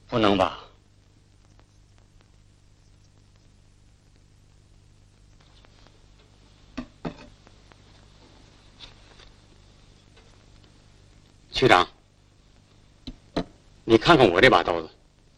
不能吧？区长，你看看我这把刀子。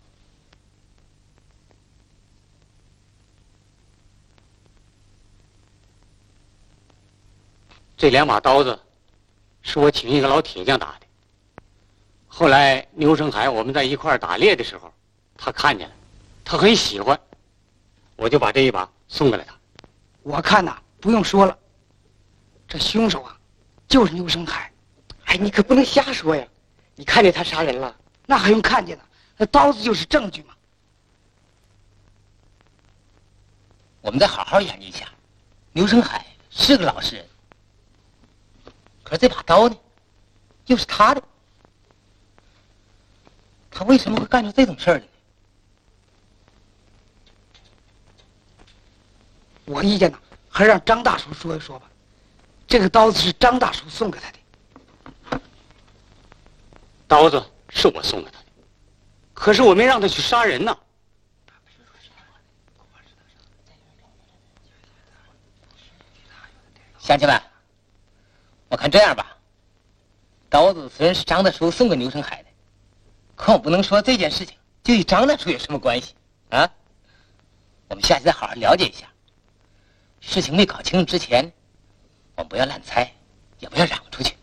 这2把刀子是我请一个老铁匠打的。后来牛生海我们在一块儿打猎的时候，他看见了，他很喜欢，我就把这一把送给了他。 我看呐，不用说了，这凶手啊，就是牛生海。 哎，你可不能瞎说呀！你看见他杀人了？ 那还用看见呢？那刀子就是证据嘛。 我们再好好研究一下。牛生海是个老实人，可是这把刀呢，又是他的。他为什么会干出这种事儿来呢？ 我意见呢，还是让张大叔说一说吧。这个刀子是张大叔送给他的。 刀子是我送给他的，可是我没让他去杀人呢。 乡亲们，我看这样吧，刀子虽然是张大叔送给牛生海的，可我不能说这件事情就与张大叔有什么关系啊。我们下去再好好了解一下。事情没搞清楚之前，我们不要乱猜，也不要嚷出去。